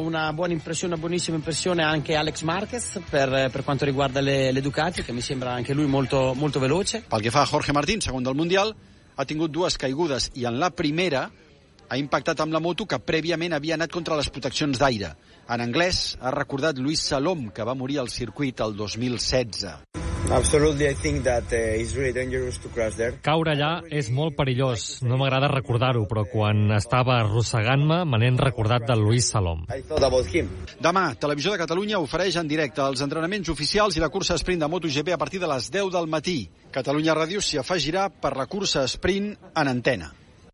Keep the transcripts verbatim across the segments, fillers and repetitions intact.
una buona impressione, una buonissima impressione anche Alex Marquez per, per quanto riguarda le, le Ducati, che mi sembra anche lui molto, molto veloce. Pel que fa a Jorge Martín, segon del Mundial, ha tingut dues caigudes i en la primera ha impactat amb la moto que prèviament havia anat contra les proteccions d'aire. En anglès ha recordat Luis Salom, que va morir al circuit el dos mil setze. Absolutely, I think that uh, it's really dangerous to crash there. Caure allà és molt perillós. No m'agrada recordar-ho, però quan estava arrossegant-me me n'he recordat del Luis Salom. I thought about him. Demà, Televisió de Catalunya ofereix en directe els entrenaments oficials i la cursa sprint de MotoGP a partir de les deu del matí. Catalunya Ràdio s'hi afegirà per la cursa sprint en antena.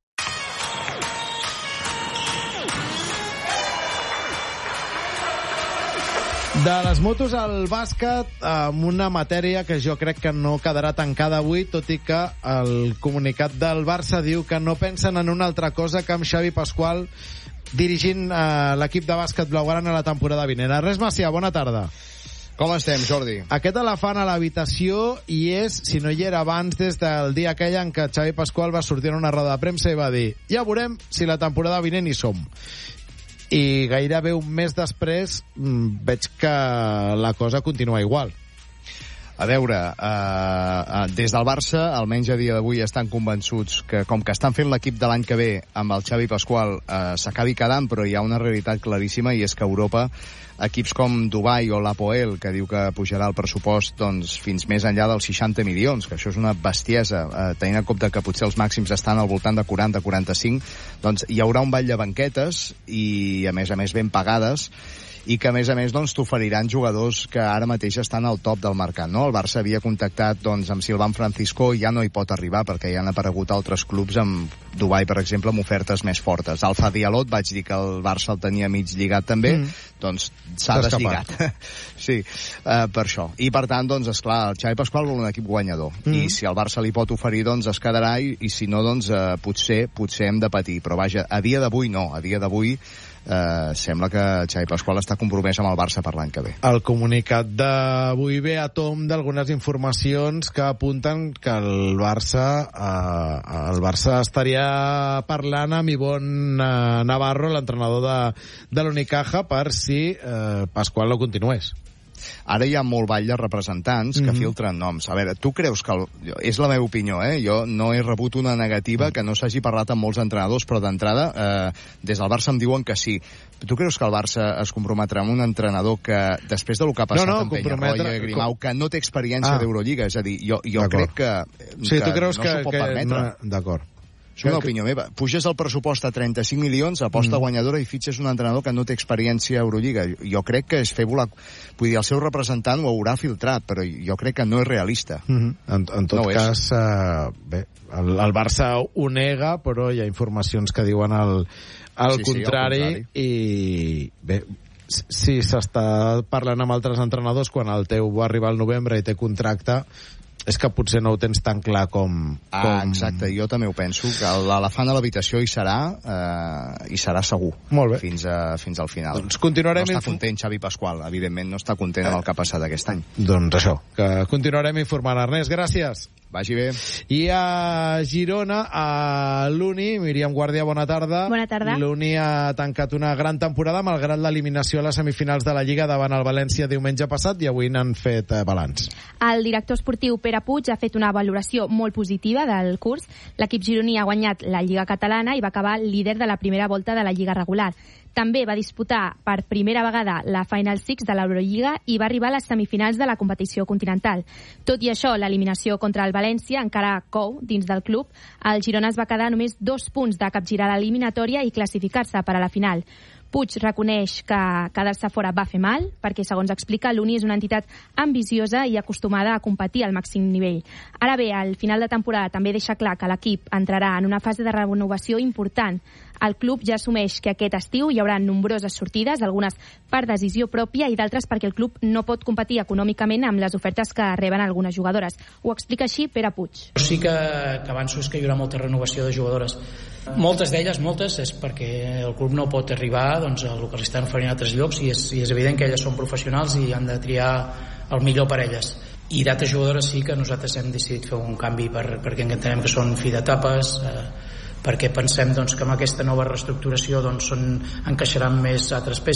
De les motos al bàsquet, amb una matèria que jo crec que no quedarà tancada avui, tot i que el comunicat del Barça diu que no pensen en una altra cosa que amb Xavi Pasqual dirigint eh, l'equip de bàsquet blaugrana a la temporada vinent. Ernest Macià, bona tarda. Com estem, Jordi? Aquest elefant a l'habitació hi és, si no hi era abans, des del dia aquell en què Xavi Pasqual va sortir en una roda de premsa i va dir ja veurem si la temporada vinent hi som. I gairebé un mes després veig que la cosa continua igual. A veure, eh, des del Barça, almenys a dia d'avui, estan convençuts que, com que estan fent l'equip de l'any que ve amb el Xavi Pasqual, eh, s'acabi quedant, però hi ha una realitat claríssima, i és que Europa, equips com Dubai o l'Apoel, que diu que pujarà el pressupost doncs, fins més enllà dels seixanta milions, que això és una bestiesa, eh, tenint en compte que potser els màxims estan al voltant de quaranta a quaranta-cinc, doncs hi haurà un ball de banquetes i, a més a més, ben pagades, i que, a més a més, doncs, t'oferiran jugadors que ara mateix estan al top del mercat, no? El Barça havia contactat doncs, amb Silvan Francisco, i ja no hi pot arribar, perquè ja han aparegut altres clubs, amb Dubai, per exemple, amb ofertes més fortes. Alfa Dialot, vaig dir que el Barça el tenia mig lligat també, mm. doncs s'ha deslligat. Sí, uh, per això. I, per tant, doncs, esclar, el Xavi Pasqual vol un equip guanyador, mm. i si el Barça li pot oferir, doncs es quedarà, i, i si no, doncs, uh, potser, potser hem de patir. Però, vaja, a dia d'avui no, a dia d'avui Uh, sembla que Xavi Pasqual està compromès amb el Barça per l'any que ve. El comunicat d'avui ve a tom d'algunes informacions que apunten que el Barça uh, el Barça estaria parlant amb Ivonne uh, Navarro, l'entrenador de, de l'Unicaja, per si uh, Pasqual no continués. Ara hi ha molt ball de representants que mm-hmm. filtren noms. A veure, tu creus que... El... És la meva opinió, eh? Jo no he rebut una negativa que no s'hagi parlat amb molts entrenadors, però d'entrada, eh, des del Barça em diuen que sí. Tu creus que el Barça es comprometrà amb un entrenador que, després del que ha passat no, no, amb Peñarroya i Grimau, que no té experiència ah. d'Eurolliga? És a dir, jo, jo crec que, sí, que tu creus no que, s'ho pot que permetre. No, d'acord. És una opinió meva. Puges el pressupost a trenta-cinc milions, aposta mm. guanyadora, i fitxes un entrenador que no té experiència a Eurolliga. Jo crec que és fer volar... Vull dir, el seu representant ho haurà filtrat, però jo crec que no és realista. Mm -hmm. En, en tot no cas, uh, bé, el, el Barça ho nega, però hi ha informacions que diuen el, el, sí, contrari, sí, el contrari, i bé, si s'està parlant amb altres entrenadors quan el teu va arribar al novembre i té contracte, és que potser no ho tens tan clar com... Ah, com... exacte, jo també ho penso, que l'elefant a l'habitació hi serà, eh, i serà segur. Molt bé. Fins, a, fins al final. Doncs continuarem... No està content Xavi Pasqual, evidentment, no està content amb el que ha passat aquest any. Doncs això, que continuarem informant. Ernest, gràcies. Vagi bé. I a Girona, a l'Uni, Míriam Guàrdia, bona tarda. Bona tarda. L'Uni ha tancat una gran temporada, malgrat l'eliminació a les semifinals de la Lliga davant el València diumenge passat, i avui n'han fet eh, balanç. El director esportiu Pere Puig ha fet una valoració molt positiva del curs. L'equip gironí ha guanyat la Lliga Catalana i va acabar líder de la primera volta de la Lliga regular. També va disputar per primera vegada la Final Six de l'Eurolliga i va arribar a les semifinals de la competició continental. Tot i això, l'eliminació contra el València encara cou dins del club. El Girona es va quedar només dos punts de capgirar l'eliminatòria i classificar-se per a la final. Puig reconeix que quedar-se fora va fer mal, perquè, segons explica, l'Uni és una entitat ambiciosa i acostumada a competir al màxim nivell. Ara bé, al final de temporada també deixa clar que l'equip entrarà en una fase de renovació important. El club ja assumeix que aquest estiu hi haurà nombroses sortides, algunes per decisió pròpia i d'altres perquè el club no pot competir econòmicament amb les ofertes que reben algunes jugadores. Ho explica així Pere Puig. Sí que, que avanço és que hi haurà molta renovació de jugadores. Moltes d'elles, moltes, és perquè el club no pot arribar doncs, a el que li estan oferint a altres llocs, i és, i és evident que elles són professionals i han de triar el millor per elles. I d'altres jugadores sí que nosaltres hem decidit fer un canvi per, perquè entenem que són fi d'etapes, eh, perquè pensem doncs, que amb aquesta nova reestructuració doncs, són, encaixaran més altres peces.